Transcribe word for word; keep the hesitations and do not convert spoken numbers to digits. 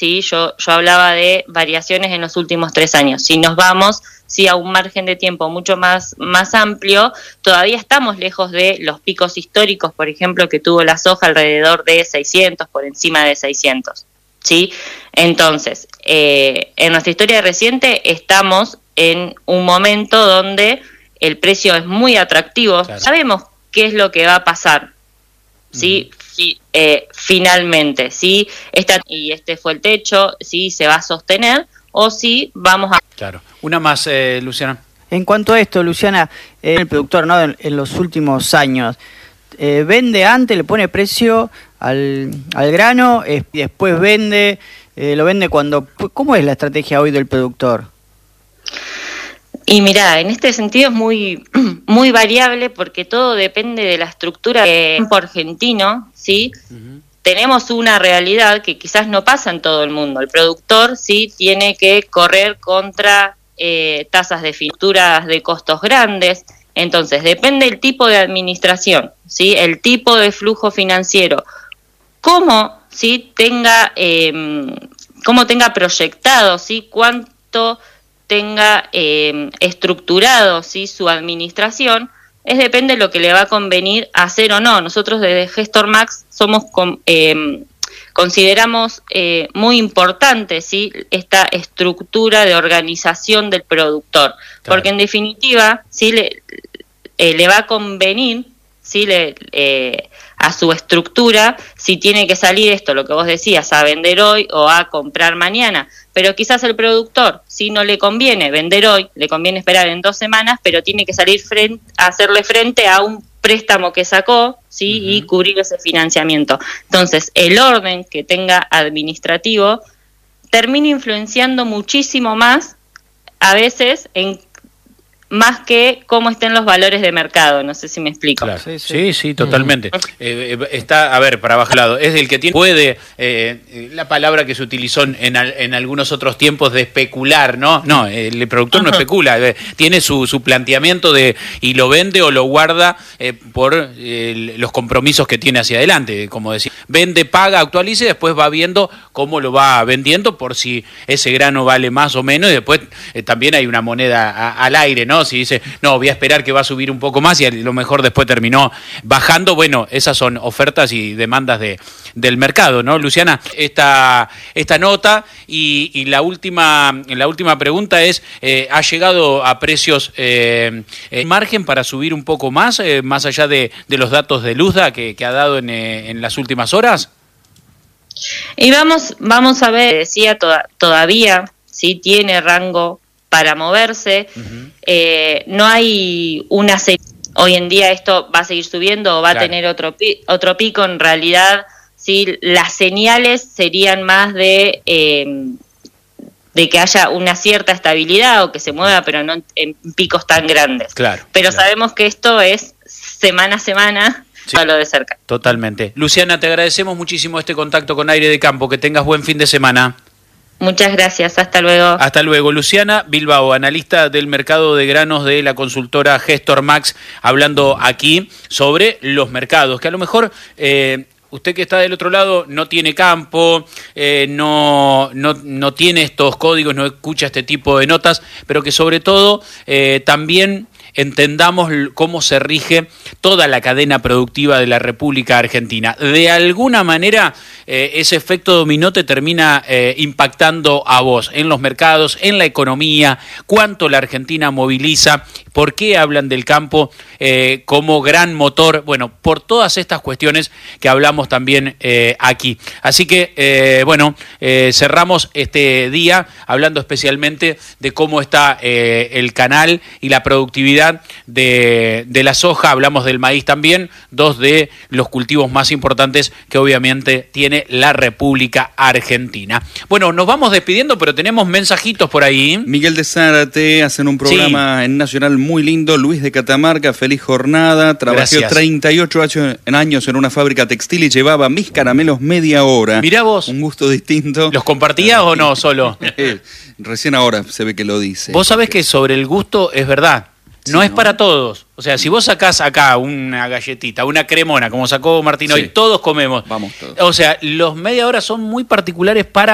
¿sí? Yo, yo hablaba de variaciones en los últimos tres años. Si nos vamos, sí, a un margen de tiempo mucho más, más amplio, todavía estamos lejos de los picos históricos, por ejemplo, que tuvo la soja alrededor de seiscientos, por encima de seiscientos, ¿sí? Entonces, eh, en nuestra historia reciente estamos en un momento donde el precio es muy atractivo. Claro. Sabemos qué es lo que va a pasar, ¿sí? Uh-huh. Sí, eh, finalmente, si esta, y este fue el techo, si se va a sostener o si vamos a... Claro. Una más, eh, Luciana. En cuanto a esto, Luciana, eh, el productor, ¿no? En, en los últimos años, eh, vende antes, le pone precio al, al grano, eh, y después vende, eh, lo vende cuando... ¿Cómo es la estrategia hoy del productor? Y mirá, en este sentido es muy muy variable porque todo depende de la estructura del campo argentino, ¿sí? Uh-huh. Tenemos una realidad que quizás no pasa en todo el mundo. El productor sí tiene que correr contra eh, tasas de facturas de costos grandes. Entonces, depende del tipo de administración, ¿sí? El tipo de flujo financiero. Cómo, ¿sí? tenga, eh, cómo tenga proyectado, ¿sí? Cuánto tenga eh, estructurado, ¿sí? su administración, es depende de lo que le va a convenir hacer o no. Nosotros desde GestorMax somos con, eh, consideramos eh, muy importante, ¿sí? esta estructura de organización del productor, claro. Porque en definitiva, ¿sí? le, eh, le va a convenir, ¿sí? le, eh, a su estructura, si tiene que salir esto, lo que vos decías, a vender hoy o a comprar mañana. Pero quizás el productor, si no le conviene vender hoy, le conviene esperar en dos semanas, pero tiene que salir frente, a hacerle frente a un préstamo que sacó, ¿sí? Uh-huh. Y cubrir ese financiamiento. Entonces, el orden que tenga administrativo termina influenciando muchísimo más, a veces, en más que cómo estén los valores de mercado, no sé si me explico. Claro. Sí, sí, sí, sí, totalmente. Uh-huh. eh, está, a ver, para abajo lado, es el que tiene, puede, eh, la palabra que se utilizó en, en algunos otros tiempos de especular, ¿no? No, el productor uh-huh. no especula, eh, tiene su, su planteamiento de, y lo vende o lo guarda eh, por eh, los compromisos que tiene hacia adelante, como decir, vende, paga, actualiza y después va viendo cómo lo va vendiendo por si ese grano vale más o menos y después eh, también hay una moneda a, al aire, ¿no? Si dice, no, voy a esperar que va a subir un poco más y a lo mejor después terminó bajando, bueno, esas son ofertas y demandas de, del mercado, ¿no, Luciana? Esta, esta nota y, y la última la última pregunta es, eh, ¿ha llegado a precios eh, eh, margen para subir un poco más, eh, más allá de, de los datos de Luzda que, que ha dado en, eh, en las últimas horas? Y vamos, vamos a ver, decía toda, todavía, sí tiene rango para moverse, uh-huh. eh, no hay una se- hoy en día esto va a seguir subiendo o va claro. a tener otro pi- otro pico, en realidad sí las señales serían más de eh, de que haya una cierta estabilidad o que se mueva, pero no en, en picos tan grandes. Claro. Pero claro. sabemos que esto es semana a semana. Sí, a lo de cerca. Totalmente. Luciana, te agradecemos muchísimo este contacto con Aire de Campo, que tengas buen fin de semana. Muchas gracias, hasta luego. Hasta luego. Luciana Bilbao, analista del mercado de granos de la consultora GestorMax, hablando aquí sobre los mercados, que a lo mejor eh, usted que está del otro lado no tiene campo, eh, no, no, no tiene estos códigos, no escucha este tipo de notas, pero que sobre todo eh, también entendamos cómo se rige toda la cadena productiva de la República Argentina. De alguna manera, eh, ese efecto dominó te termina eh, impactando a vos, en los mercados, en la economía, cuánto la Argentina moviliza, por qué hablan del campo eh, como gran motor, bueno, por todas estas cuestiones que hablamos también eh, aquí. Así que, eh, bueno, eh, cerramos este día hablando especialmente de cómo está eh, el canal y la productividad De, de la soja, hablamos del maíz también, dos de los cultivos más importantes que obviamente tiene la República Argentina. Bueno, nos vamos despidiendo, pero tenemos mensajitos por ahí. Miguel de Zárate, hacen un programa sí. en Nacional muy lindo. Luis de Catamarca, feliz jornada. Trabajé Gracias. treinta y ocho años en una fábrica textil y llevaba mis caramelos media hora. Mirá vos. Un gusto distinto. ¿Los compartías o no solo? Recién ahora se ve que lo dice. Vos sabés que sobre el gusto es verdad. No sí, es ¿no? para todos. O sea, si vos sacás acá una galletita, una cremona, como sacó Martín hoy, sí. todos comemos. Vamos todos. O sea, los media hora son muy particulares para